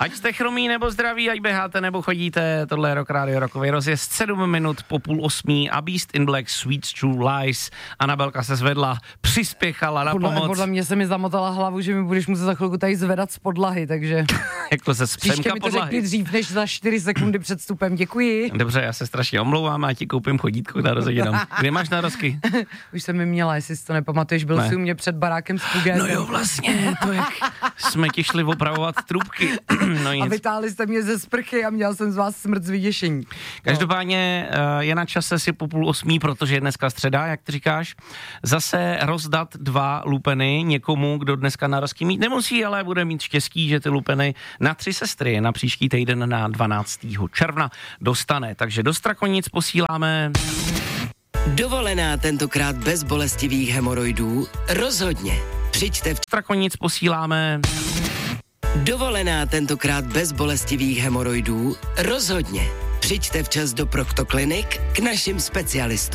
Ať jste chromí nebo zdraví, ať běháte nebo chodíte, tohle je Rock Radio, rokový rozjezd, 7 minut po 7:30 a Beast in Black, Sweet True Lies. Anabelka se zvedla, přispěchala na pomoc. Podle mě se mi zamotala hlavu, že mi budeš muset za chvilku tady zvedat z podlahy, takže... Jak to se zpřemka podlahy? Příště mi to řekni dřív než za 4 sekundy před vstupem, děkuji. Dobře, já se strašně omlouvám a ti koupím chodítko k narozeninám. Kde máš narozky? Už jsem mi měla, jestli si to nepamatuješ, byl jsi u mě před barákem s Pugem. No jo, vlastně, to jak jsme ti šli opravovat trubky. No a vytáhli jste mě ze sprchy a měl jsem z vás smrt z vyděšení. Každopádně je na čase si po 7:30, protože je dneska středa, jak ty říkáš, zase rozdat 2 lupeny někomu, kdo dneska narozky mít nemusí, ale bude mít štěstí, že ty lupeny na 3 sestry na příští týden na 12. června dostane. Takže do Strakonic posíláme... Dovolená tentokrát bez bolestivých hemoroidů? Rozhodně. Přijďte v Strakonic posíláme... Dovolená tentokrát bez bolestivých hemoroidů? Rozhodně. Přijďte včas do Proctoklinik k našim specialistům.